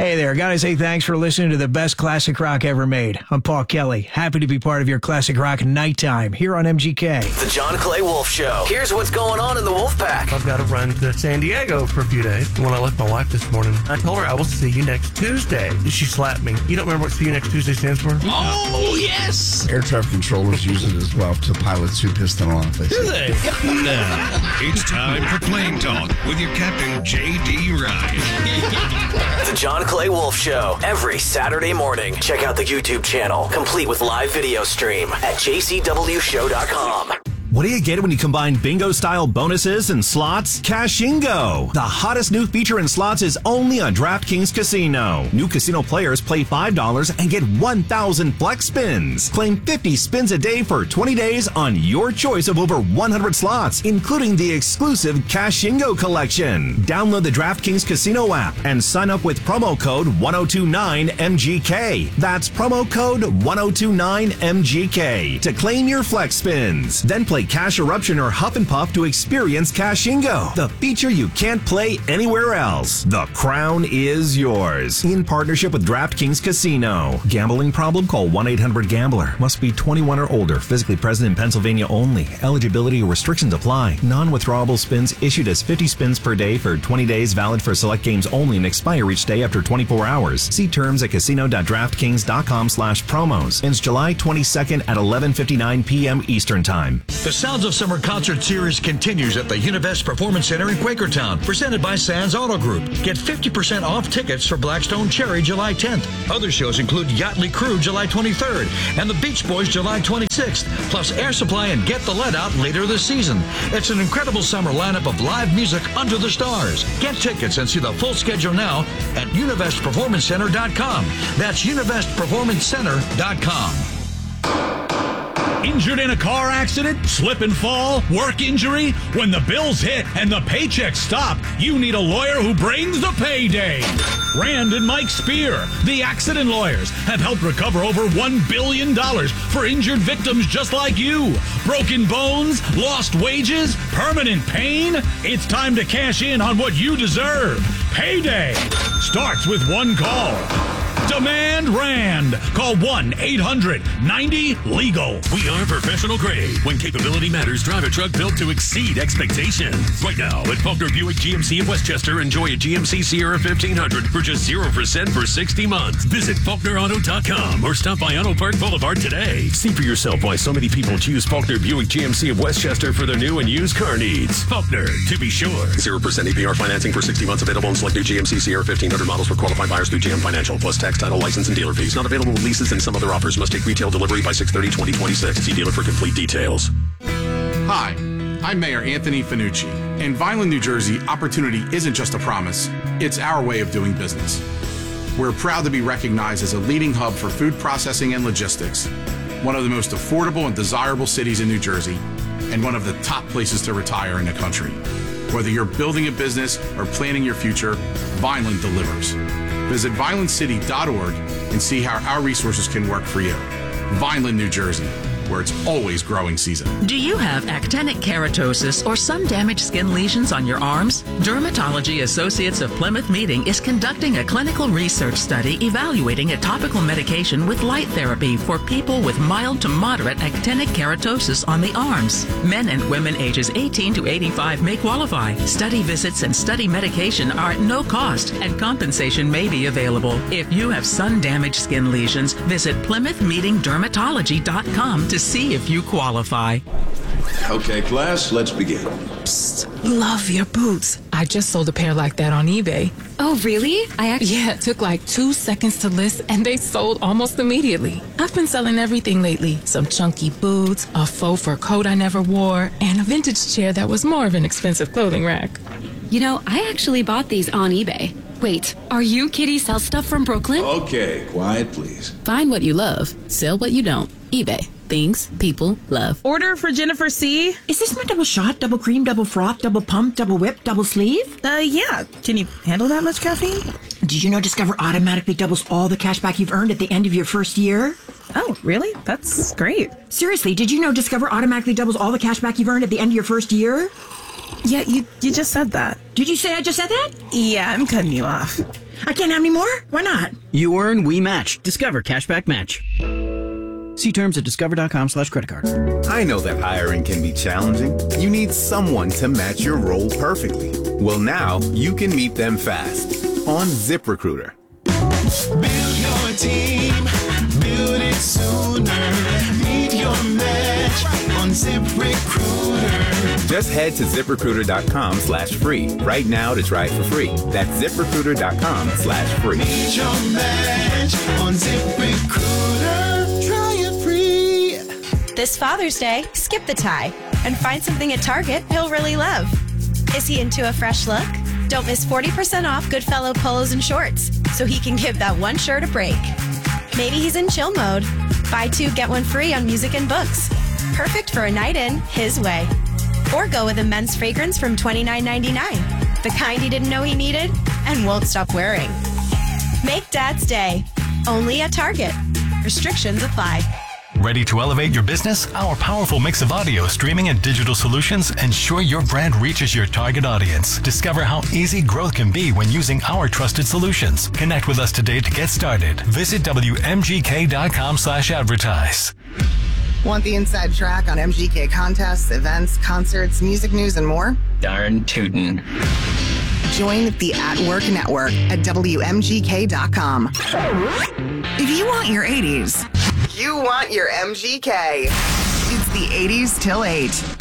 Hey there, gotta say thanks for listening to the best classic rock ever made. I'm Paul Kelly, happy to be part of your classic rock nighttime here on MGK. The John Clay Wolf Show. Here's what's going on in the Wolf Pack. I've got to run to San Diego for a few days. When I left my wife this morning, I told her I will see you next Tuesday. She slapped me. You don't remember what see you next Tuesday stands for? Oh, yes! Air traffic controllers use it as well to pilots who piss them off. Do they? Now, it's time for Plane Talk with your Captain J.D. Ryan. The John Clay Wolf Show. Every Saturday morning. Check out the YouTube channel, complete with live video stream at jcwshow.com. What do you get when you combine bingo-style bonuses and slots? Cashingo! The hottest new feature in slots is only on DraftKings Casino. New casino players play $5 and get 1,000 flex spins. Claim 50 spins a day for 20 days on your choice of over 100 slots, including the exclusive Cashingo collection. Download the DraftKings Casino app and sign up with promo code 1029MGK. That's promo code 1029MGK to claim your flex spins. Then play Cash Eruption or Huff and Puff to experience Cashingo, the feature you can't play anywhere else. The crown is yours. In partnership with DraftKings Casino. Gambling problem? Call 1-800-GAMBLER. Must be 21 or older. Physically present in Pennsylvania only. Eligibility restrictions apply. Non-withdrawable spins issued as 50 spins per day for 20 days, valid for select games only and expire each day after 24 hours. See terms at casino.draftkings.com/promos. Ends July 22nd at 11:59 p.m. Eastern Time. The Sounds of Summer concert series continues at the Univest Performance Center in Quakertown, presented by Sands Auto Group. Get 50% off tickets for Blackstone Cherry July 10th. Other shows include Yachtly Crew July 23rd and the Beach Boys July 26th, plus Air Supply and Get the Lead Out later this season. It's an incredible summer lineup of live music under the stars. Get tickets and see the full schedule now at UnivestPerformanceCenter.com. That's UnivestPerformanceCenter.com. Injured in a car accident, slip and fall, work injury? When the bills hit and the paychecks stop, you need a lawyer who brings the payday. Rand and Mike Spear, the accident lawyers, have helped recover over $1 billion for injured victims just like you. Broken bones, lost wages, permanent pain? It's time to cash in on what you deserve. Payday starts with one call. Demand Rand. Call 1-800-90-LEGAL. We are professional grade. When capability matters, drive a truck built to exceed expectations. Right now, at Faulkner Buick GMC in Westchester, enjoy a GMC Sierra 1500 for just 0% for 60 months. Visit FaulknerAuto.com or stop by Auto Park Boulevard today. See for yourself why so many people choose Faulkner Buick GMC of Westchester for their new and used car needs. Faulkner, to be sure. 0% APR financing for 60 months available on select new GMC Sierra 1500 models for qualified buyers through GM Financial, plus tax, title, license, and dealer fees. Not available with leases and some other offers. Must take retail delivery by 6/30/2026. See dealer for complete details. Hi, I'm Mayor Anthony Finucci. In Vineland, New Jersey, opportunity isn't just a promise, it's our way of doing business. We're proud to be recognized as a leading hub for food processing and logistics, one of the most affordable and desirable cities in New Jersey, and one of the top places to retire in the country. Whether you're building a business or planning your future, Vineland delivers. Visit VinelandCity.org and see how our resources can work for you. Vineland, New Jersey, where it's always growing season. Do you have actinic keratosis or some damaged skin lesions on your arms? Dermatology Associates of Plymouth Meeting is conducting a clinical research study evaluating a topical medication with light therapy for people with mild to moderate actinic keratosis on the arms. Men and women ages 18 to 85 may qualify. Study visits and study medication are at no cost, and compensation may be available. If you have sun-damaged skin lesions, visit PlymouthMeetingDermatology.com to see if you qualify. Okay, class, let's begin. Psst, love your boots. I just sold a pair like that on eBay. Oh, really? Yeah, it took like 2 seconds to list and they sold almost immediately. I've been selling everything lately. Some chunky boots, a faux fur coat I never wore, and a vintage chair that was more of an expensive clothing rack. You know, I actually bought these on eBay. Wait, are you Kitty Sell Stuff from Brooklyn? Okay, quiet, please. Find what you love. Sell what you don't. eBay. Things people love. Order for Jennifer C. Is this my double shot, double cream, double froth, double pump, double whip, double sleeve? Yeah. Can you handle that much caffeine? Did you know Discover automatically doubles all the cash back you've earned at the end of your first year? Oh, really? That's great. Seriously, did you know Discover automatically doubles all the cash back you've earned at the end of your first year? Yeah, you just said that. Did you say I just said that? Yeah, I'm cutting you off. I can't have any more? Why not? You earn, we match. Discover Cashback Match. See terms at discover.com/creditcard. I know that hiring can be challenging. You need someone to match your role perfectly. Well, now you can meet them fast on ZipRecruiter. Build your team, build it sooner. Meet your match on ZipRecruiter. Just head to ZipRecruiter.com/free right now to try it for free. That's ZipRecruiter.com/free. Meet your match on ZipRecruiter. Try it free. This Father's Day, skip the tie and find something at Target he'll really love. Is he into a fresh look? Don't miss 40% off Goodfellow polos and shorts so he can give that one shirt a break. Maybe he's in chill mode. Buy 2, get 1 free on music and books. Perfect for a night in his way. Or go with a men's fragrance from $29.99. The kind he didn't know he needed and won't stop wearing. Make Dad's Day. Only at Target. Restrictions apply. Ready to elevate your business? Our powerful mix of audio, streaming, and digital solutions ensure your brand reaches your target audience. Discover how easy growth can be when using our trusted solutions. Connect with us today to get started. Visit WMGK.com/advertise. Want the inside track on MGK contests, events, concerts, music news, and more? Darn tootin'. Join the At Work Network at WMGK.com. If you want your 80s, you want your MGK. It's the 80s till 8.